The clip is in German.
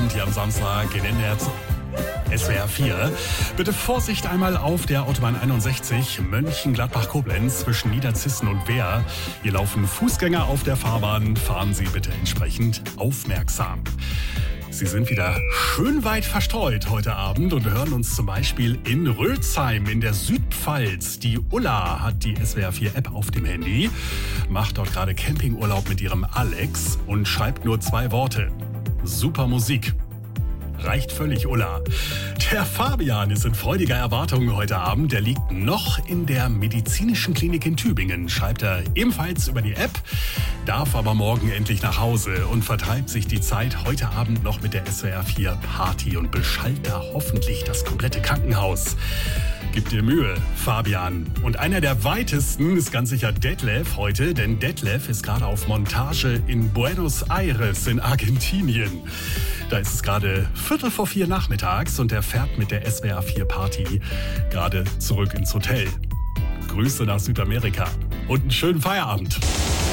Abend hier am Samstag in NDR SWR 4. Bitte Vorsicht einmal auf der Autobahn 61 Mönchengladbach-Koblenz zwischen Niederzissen und Wehr. Hier laufen Fußgänger auf der Fahrbahn. Fahren Sie bitte entsprechend aufmerksam. Sie sind wieder schön weit verstreut heute Abend und hören uns zum Beispiel in Rölzheim in der Südpfalz. Die Ulla hat die SWR 4 App auf dem Handy, macht dort gerade Campingurlaub mit ihrem Alex und schreibt nur 2 Worte. Super Musik. Reicht völlig, Ulla. Der Fabian ist in freudiger Erwartung heute Abend. Der liegt noch in der medizinischen Klinik in Tübingen, schreibt er ebenfalls über die App, darf aber morgen endlich nach Hause und vertreibt sich die Zeit heute Abend noch mit der SWR 4 Party und beschallt da hoffentlich das komplette Krankenhaus. Gib dir Mühe, Fabian. Und einer der weitesten ist ganz sicher Detlef heute, denn Detlef ist gerade auf Montage in Buenos Aires in Argentinien. Da ist es gerade 3:45 nachmittags und er fährt mit der SWR 4 Party gerade zurück ins Hotel. Grüße nach Südamerika und einen schönen Feierabend.